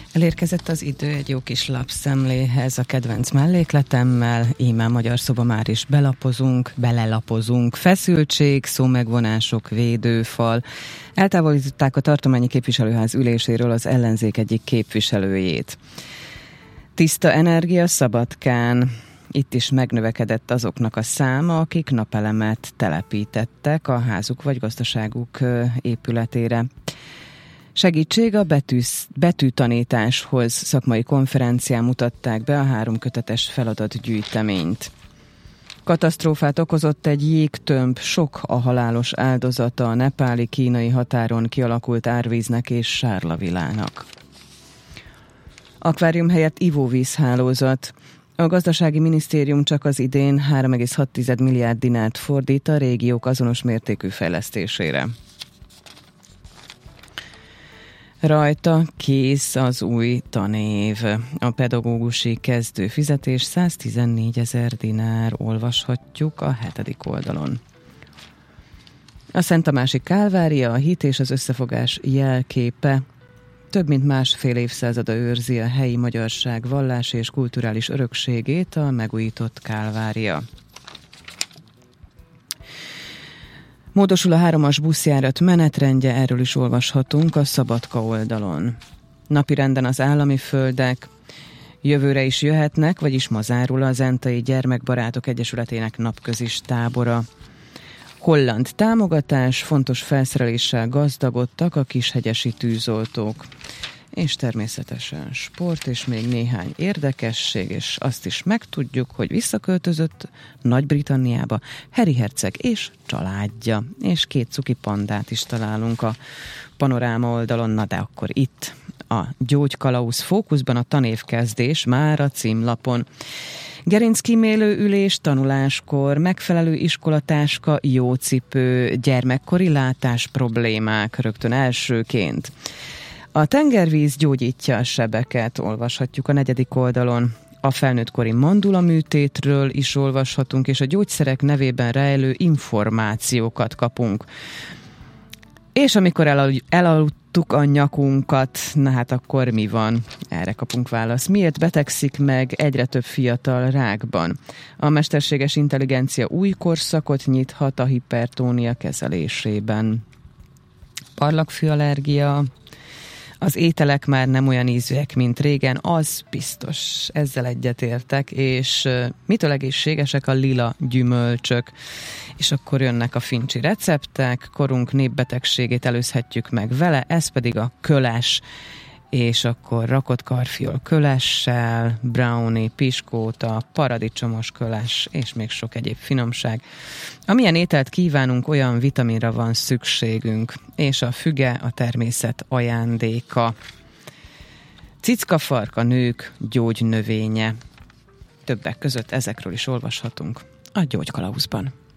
Elérkezett az idő egy jó kis lapszemléhez a kedvenc mellékletemmel, íme Magyar Szoba, már is belelapozunk. Feszültség, szómegvonások, védőfal. Eltávolították a tartományi képviselőház üléséről az ellenzék egyik képviselőjét. Tiszta energia Szabadkán. Itt is megnövekedett azoknak a száma, akik napelemet telepítettek a házuk vagy gazdaságuk épületére. Segítség a betűtanításhoz szakmai konferencián mutatták be a 3 kötetes feladatgyűjteményt. Katasztrófát okozott egy jégtömb, sok a halálos áldozata a nepáli-kínai határon kialakult árvíznek és sárlavilának. Akvárium helyett ivóvízhálózat. A gazdasági minisztérium csak az idén 3,6 milliárd dinárt fordít a régiók azonos mértékű fejlesztésére. Rajta kész az új tanév. A pedagógusi kezdőfizetés 114 000 dinár, olvashatjuk a 7. oldalon. A Szent Tamási Kálvária, a hit és az összefogás jelképe. Több mint másfél évszázada őrzi a helyi magyarság vallási és kulturális örökségét a megújított Kálvária. Módosul a 3-as buszjárat menetrendje, erről is olvashatunk a Szabadka oldalon. Napirenden az állami földek, jövőre is jöhetnek, vagyis ma zárul a Zentai Gyermekbarátok Egyesületének napközis tábora. Holland támogatás, fontos felszereléssel gazdagodtak a kishegyesi tűzoltók. És természetesen sport, és még néhány érdekesség, és azt is megtudjuk, hogy visszaköltözött Nagy-Britanniába Harry herceg és családja, és 2 cuki pandát is találunk a Panoráma oldalon, na de akkor itt a Gyógykalauz fókuszban a tanévkezdés már a címlapon. Gerinckímélő ülés tanuláskor, megfelelő iskolatáska, jó cipő, gyermekkori látás problémák rögtön elsőként. A tengervíz gyógyítja a sebeket, olvashatjuk a 4. oldalon. A felnőttkori mandula műtétről is olvashatunk, és a gyógyszerek nevében rejlő információkat kapunk. És amikor elaludtuk a nyakunkat, na hát akkor mi van? Erre kapunk választ. Miért betegszik meg egyre több fiatal rákban? A mesterséges intelligencia új korszakot nyithat a hipertónia kezelésében. Parlagfűallergia. Az ételek már nem olyan ízűek, mint régen, az biztos, ezzel egyetértek, és mitől egészségesek a lila gyümölcsök. És akkor jönnek a fincsi receptek, korunk népbetegségét előzhetjük meg vele, ez pedig a köles, és akkor rakott karfiol kölessel, brownie, piskóta, paradicsomos köles, és még sok egyéb finomság. Amilyen ételt kívánunk, olyan vitaminra van szükségünk, és a füge a természet ajándéka. Cickafark a nők gyógynövénye. Többek között ezekről is olvashatunk a Gyógykalauzban.